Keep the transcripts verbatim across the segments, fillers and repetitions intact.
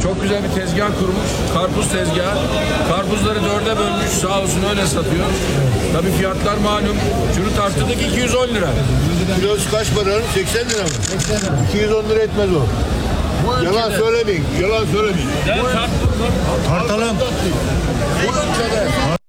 Çok güzel bir tezgah kurmuş. Karpuz tezgahı. Karpuzları dörde bölmüş. Sağ olsun öyle satıyor. Tabii fiyatlar malum. Şunu tarttık iki yüz on lira. Kilosu kaç para? seksen lira mı? seksen lira. iki yüz on lira etmez o. Yalan söylemeyin. Yalan söylemeyin. Tartalım. Bu ülkede.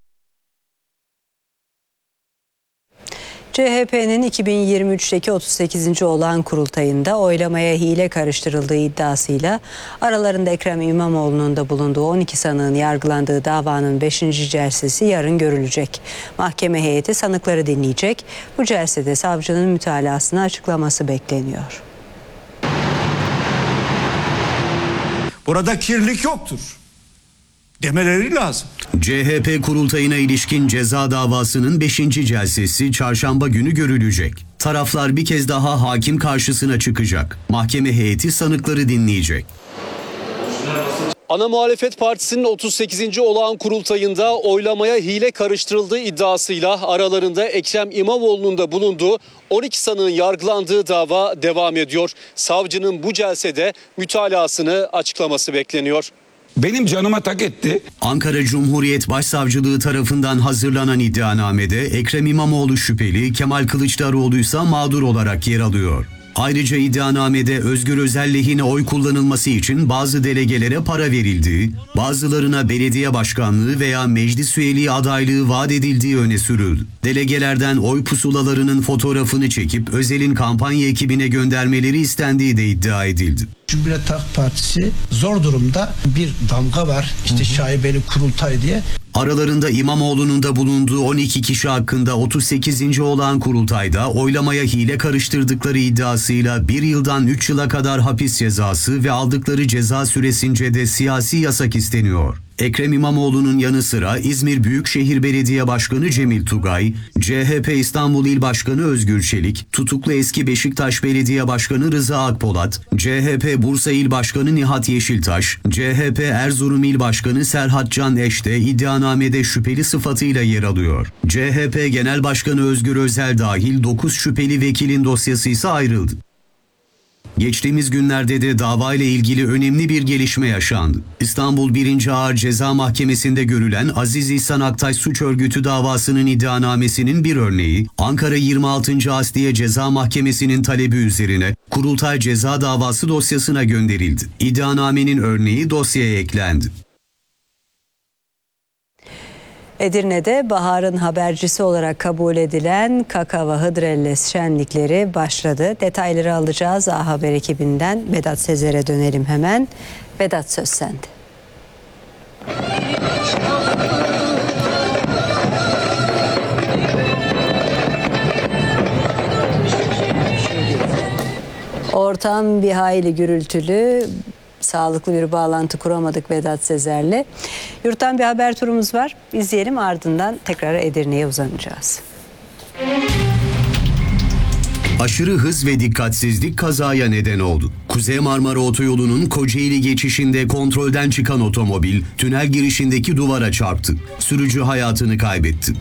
C H P'nin iki bin yirmi üçteki otuz sekizinci olağan kurultayında oylamaya hile karıştırıldığı iddiasıyla aralarında Ekrem İmamoğlu'nun da bulunduğu on iki sanığın yargılandığı davanın beşinci celsesi yarın görülecek. Mahkeme heyeti sanıkları dinleyecek. Bu celsede savcının mütalasını açıklaması bekleniyor. Burada kirlilik yoktur demeleri lazım. C H P kurultayına ilişkin ceza davasının beşinci celsesi çarşamba günü görülecek. Taraflar bir kez daha hakim karşısına çıkacak. Mahkeme heyeti sanıkları dinleyecek. Ana Muhalefet Partisi'nin otuz sekizinci olağan kurultayında oylamaya hile karıştırıldığı iddiasıyla aralarında Ekrem İmamoğlu'nun da bulunduğu on iki sanığın yargılandığı dava devam ediyor. Savcının bu celsede mütalasını açıklaması bekleniyor. Benim canıma tak etti. Ankara Cumhuriyet Başsavcılığı tarafından hazırlanan iddianamede Ekrem İmamoğlu şüpheli, Kemal Kılıçdaroğlu ise mağdur olarak yer alıyor. Ayrıca iddianamede Özgür Özel lehine oy kullanılması için bazı delegelere para verildiği, bazılarına belediye başkanlığı veya meclis üyeliği adaylığı vaat edildiği öne sürüldü. Delegelerden oy pusulalarının fotoğrafını çekip Özel'in kampanya ekibine göndermeleri istendiği de iddia edildi. Cumhuriyet Halk Partisi zor durumda, bir damga var işte şaibeli kurultay diye. Aralarında İmamoğlu'nun da bulunduğu on iki kişi hakkında otuz sekizinci olağan kurultayda oylamaya hile karıştırdıkları iddiasıyla bir yıldan üç yıla kadar hapis cezası ve aldıkları ceza süresince de siyasi yasak isteniyor. Ekrem İmamoğlu'nun yanı sıra İzmir Büyükşehir Belediye Başkanı Cemil Tugay, C H P İstanbul İl Başkanı Özgür Çelik, tutuklu eski Beşiktaş Belediye Başkanı Rıza Akpolat, C H P Bursa İl Başkanı Nihat Yeşiltaş, C H P Erzurum İl Başkanı Serhat Can Eş de iddianamede şüpheli sıfatıyla yer alıyor. C H P Genel Başkanı Özgür Özel dahil dokuz şüpheli vekilin dosyası ise ayrıldı. Geçtiğimiz günlerde de davayla ilgili önemli bir gelişme yaşandı. İstanbul birinci Ağır Ceza Mahkemesi'nde görülen Aziz İhsan Aktaş suç örgütü davasının iddianamesinin bir örneği, Ankara yirmi altıncı Asliye Ceza Mahkemesi'nin talebi üzerine Kurultay Ceza Davası dosyasına gönderildi. İddianamenin örneği dosyaya eklendi. Edirne'de baharın habercisi olarak kabul edilen Kakava Hıdrellez şenlikleri başladı. Detayları alacağız A Haber ekibinden. Vedat Sezer'e dönelim hemen. Vedat, söz sende. Ortam bir hayli gürültülü. Sağlıklı bir bağlantı kuramadık Vedat Sezer'le. Yurttan bir haber turumuz var. İzleyelim, ardından tekrar Edirne'ye uzanacağız. Aşırı hız ve dikkatsizlik kazaya neden oldu. Kuzey Marmara Otoyolu'nun Kocaeli geçişinde kontrolden çıkan otomobil tünel girişindeki duvara çarptı. Sürücü hayatını kaybetti.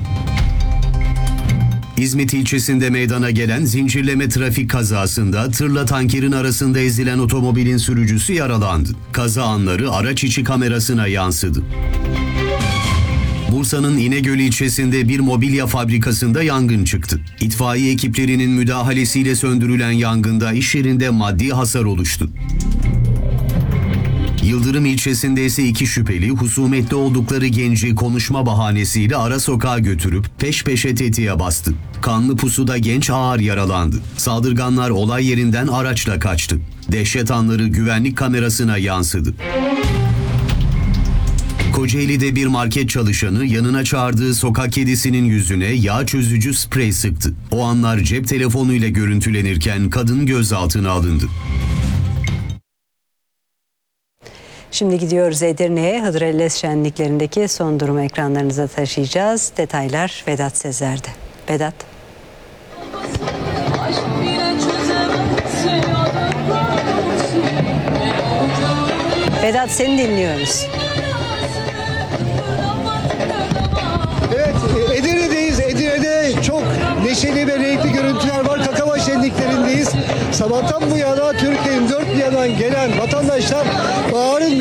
İzmit ilçesinde meydana gelen zincirleme trafik kazasında tırla tankerin arasında ezilen otomobilin sürücüsü yaralandı. Kaza anları araç içi kamerasına yansıdı. Bursa'nın İnegöl ilçesinde bir mobilya fabrikasında yangın çıktı. İtfaiye ekiplerinin müdahalesiyle söndürülen yangında iş yerinde maddi hasar oluştu. Yıldırım ilçesinde ise iki şüpheli husumetli oldukları genci konuşma bahanesiyle ara sokağa götürüp peş peşe tetiğe bastı. Kanlı pusuda genç ağır yaralandı. Saldırganlar olay yerinden araçla kaçtı. Dehşet anları güvenlik kamerasına yansıdı. Kocaeli'de bir market çalışanı yanına çağırdığı sokak kedisinin yüzüne yağ çözücü sprey sıktı. O anlar cep telefonuyla görüntülenirken kadın gözaltına alındı. Şimdi gidiyoruz Edirne'ye. Hıdrellez şenliklerindeki son durumu ekranlarınıza taşıyacağız. Detaylar Vedat Sezer'de. Vedat. Vedat, seni dinliyoruz. Evet, Edirne'deyiz. Edirne'de çok neşeli ve renkli görüntüler var. Kakava şenliklerindeyiz. Sabahtan bu yana Türkiye'nin dört bir yanından gelen vatandaşlar baharın